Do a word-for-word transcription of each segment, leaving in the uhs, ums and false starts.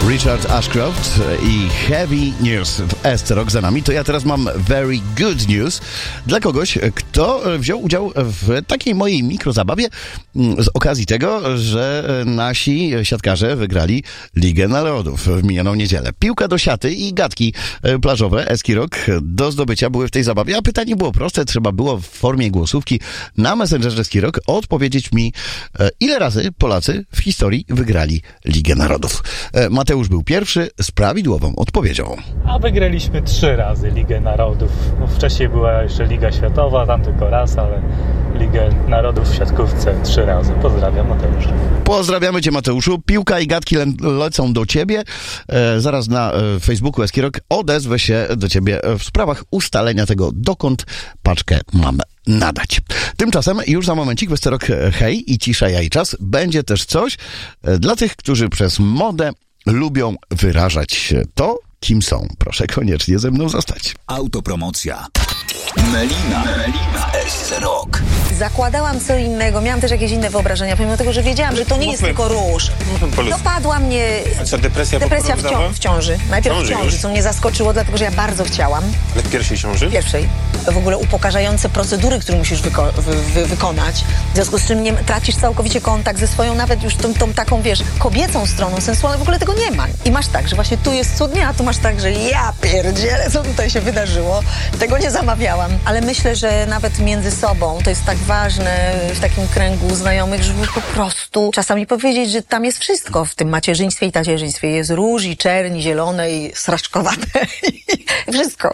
Richard Ashcroft i Heavy News w S C Rock za nami. To ja teraz mam very good news dla kogoś, kto wziął udział w takiej mojej mikrozabawie z okazji tego, że nasi siatkarze wygrali Ligę Narodów w minioną niedzielę. Piłka do siaty i gadki plażowe S C Rock do zdobycia były w tej zabawie, a pytanie było proste. Trzeba było w formie głosówki na Messengerze S C Rock odpowiedzieć mi, ile razy Polacy w historii wygrali Ligę Narodów. Mateusz był pierwszy z prawidłową odpowiedzią. A wygraliśmy trzy razy Ligę Narodów. No, wcześniej była jeszcze Liga Światowa, tam tylko raz, ale Ligę Narodów w siatkówce trzy razy. Pozdrawiam, Mateusz. Pozdrawiamy Cię, Mateuszu. Piłka i gadki le- lecą do Ciebie. E, zaraz na e, Facebooku S C Rock odezwę się do Ciebie w sprawach ustalenia tego, dokąd paczkę mam nadać. Tymczasem już za momencik w S C Rock hej i cisza jaj czas. Będzie też coś e, dla tych, którzy przez modę lubią wyrażać to, kim są. Proszę koniecznie ze mną zostać. Autopromocja. Melina, Melina w S C Rock. Zakładałam co innego, miałam też jakieś inne wyobrażenia, pomimo tego, że wiedziałam, że to nie jest tylko róż. Dopadła mnie A co, depresja depresja w, cią- w ciąży. Najpierw Ciąży w ciąży, już? co mnie zaskoczyło, dlatego że ja bardzo chciałam. Ale w pierwszej ciąży? Pierwszej. W ogóle upokarzające procedury, które musisz wyko- wy- wy- wykonać. W związku z czym nie tracisz całkowicie kontakt ze swoją, nawet już tą, tą taką, wiesz, kobiecą stroną sensualną. W ogóle tego nie ma. I masz tak, że właśnie tu jest cudnie, a tu masz tak, że ja pierdzielę, co tutaj się wydarzyło. Tego nie zamawiałam. Ale myślę, że nawet między sobą to jest tak ważne w takim kręgu znajomych, żeby po prostu czasami powiedzieć, że tam jest wszystko w tym macierzyństwie i tacierzyństwie. Jest róż i czerń, i zielone i sraczkowate. Wszystko.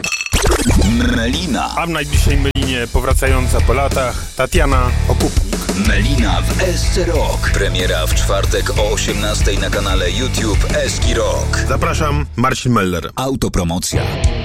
Melina. A w najbliższej Melinie powracająca po latach Tatiana Okupnik. Melina w S C Rock. Premiera w czwartek o osiemnastej na kanale YouTube S C Rock. Zapraszam, Marcin Meller. Autopromocja.